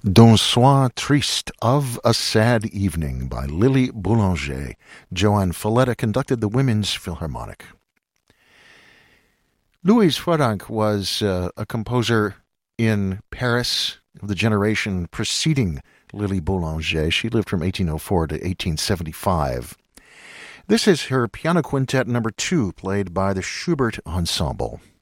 D'un soir triste, of a sad evening, by Lily Boulanger. Joan Falletta conducted the Women's Philharmonic. Louise Frodank was a composer in Paris of the generation preceding Lily Boulanger. She lived from 1804 to 1875. This is her Piano Quintet number 2, played by the Schubert Ensemble.